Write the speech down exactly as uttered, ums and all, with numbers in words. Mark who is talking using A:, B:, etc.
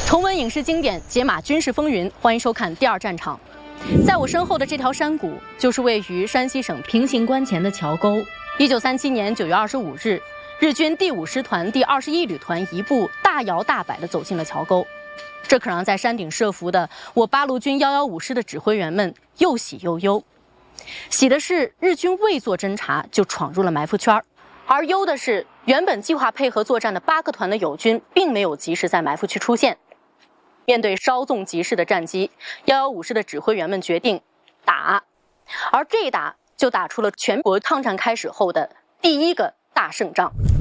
A: 重温影视经典，解码军事风云，欢迎收看第二战场。在我身后的这条山谷，就是位于山西省平型关前的桥沟。一九三七年九月二十五日，日军第五师团第二十一旅团一部大摇大摆地走进了桥沟，这可让在山顶设伏的我八路军幺幺五师的指挥员们又喜又忧。喜的是日军未做侦察就闯入了埋伏圈，而忧的是原本计划配合作战的八个团的友军并没有及时在埋伏区出现。面对稍纵即逝的战机，幺幺五师的指挥员们决定打，而这一打就打出了全国抗战开始后的第一个大胜仗。